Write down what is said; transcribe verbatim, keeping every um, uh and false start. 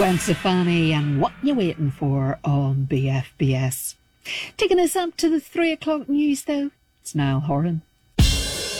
Gwen Stefani and What You Waiting For on B F B S. Taking us up to the three o'clock news though, it's Niall Horan.